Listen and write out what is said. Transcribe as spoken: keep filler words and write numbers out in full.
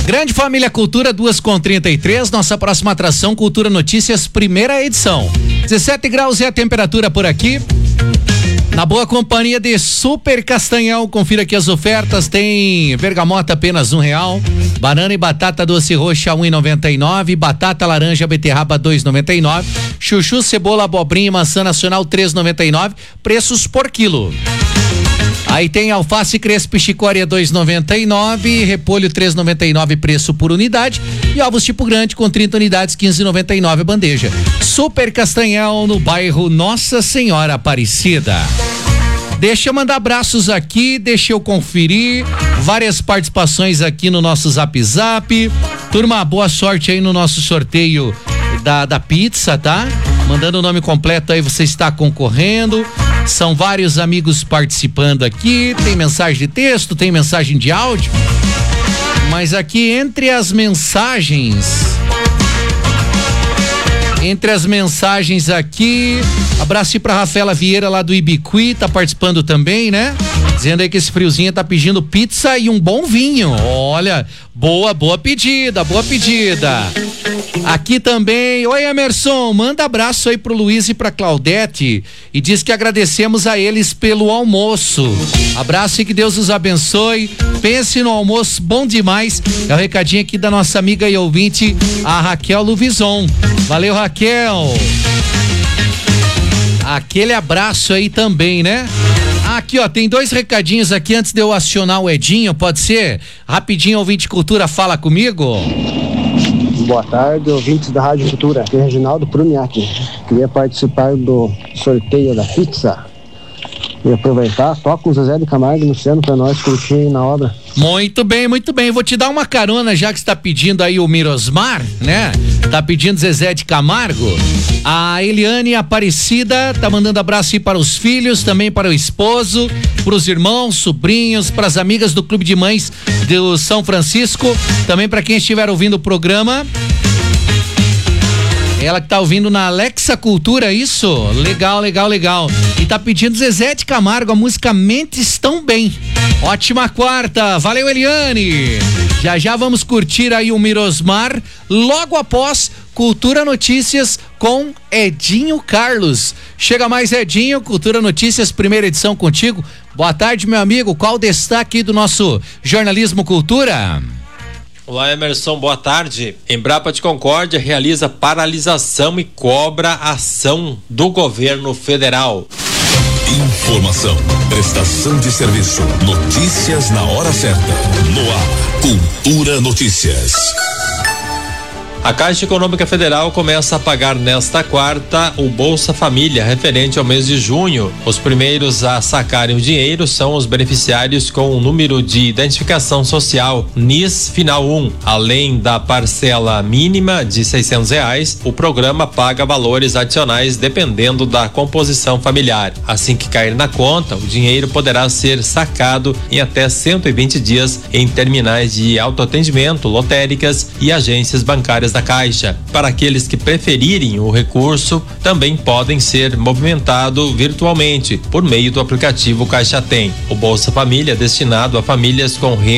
Grande Família Cultura, duas com trinta e três, nossa próxima atração, Cultura Notícias, primeira edição. dezessete graus é a temperatura por aqui. Na boa companhia de Super Castanhal, confira aqui as ofertas, tem bergamota apenas um real, banana e batata doce roxa um e noventa e nove, batata laranja beterraba dois e noventa e nove, chuchu, cebola, abobrinha e maçã nacional três e noventa e nove, preços por quilo. Aí tem alface crespo e chicória dois e noventa e nove, repolho três e noventa e nove preço por unidade e ovos tipo grande com trinta unidades quinze e noventa e nove a bandeja. Super Castanhal no bairro Nossa Senhora Aparecida. Deixa eu mandar abraços aqui, deixa eu conferir várias participações aqui no nosso Zap Zap. Turma, boa sorte aí no nosso sorteio da, da pizza, tá? Mandando o nome completo aí, você está concorrendo. São vários amigos participando aqui, tem mensagem de texto, tem mensagem de áudio, mas aqui entre as mensagens, entre as mensagens aqui, abraço aí pra Rafaela Vieira lá do Ibiqui, tá participando também, né? Dizendo aí que esse friozinho tá pedindo pizza e um bom vinho. Olha, boa, boa pedida, boa pedida. Aqui também, oi Emerson, manda abraço aí pro Luiz e pra Claudete e diz que agradecemos a eles pelo almoço. Abraço e que Deus os abençoe. Pense no almoço bom demais. É o recadinho aqui da nossa amiga e ouvinte, a Raquel Luvison. Valeu, Raquel. Aquele abraço aí também, né? Aqui, ó, tem dois recadinhos aqui antes de eu acionar o Edinho, pode ser? Rapidinho, ouvinte Cultura, fala comigo. Boa tarde, ouvintes da Rádio Cultura. Aqui é Reginaldo Pruniac. Queria participar do sorteio da pizza. E aproveitar, toca o Zezé de Camargo no Luciano pra nós curtir aí na obra. Muito bem, muito bem. Vou te dar uma carona, já que você tá pedindo aí o Mirosmar, né? Tá pedindo Zezé de Camargo. A Eliane Aparecida tá mandando abraço aí para os filhos, também para o esposo, pros irmãos, sobrinhos, pras amigas do Clube de Mães do São Francisco, também para quem estiver ouvindo o programa. Ela que tá ouvindo na Alexa Cultura, isso? Legal, legal, legal. E tá pedindo Zezé de Camargo, a música Mentes Tão Bem. Ótima quarta, valeu Eliane. Já já vamos curtir aí o Mirosmar, logo após Cultura Notícias com Edinho Carlos. Chega mais Edinho, Cultura Notícias, primeira edição contigo. Boa tarde, meu amigo, qual o destaque do nosso jornalismo Cultura? Olá, Emerson, boa tarde. Embrapa de Concórdia realiza paralisação e cobra ação do governo federal. Informação, prestação de serviço, notícias na hora certa. No ar, Cultura Notícias. A Caixa Econômica Federal começa a pagar nesta quarta o Bolsa Família, referente ao mês de junho. Os primeiros a sacarem o dinheiro são os beneficiários com o número de identificação social N I S Final um. Além da parcela mínima de seiscentos reais, o programa paga valores adicionais dependendo da composição familiar. Assim que cair na conta, o dinheiro poderá ser sacado em até cento e vinte dias em terminais de autoatendimento, lotéricas e agências bancárias da Caixa. Para aqueles que preferirem o recurso, também podem ser movimentado virtualmente por meio do aplicativo Caixa Tem. O Bolsa Família é destinado a famílias com renda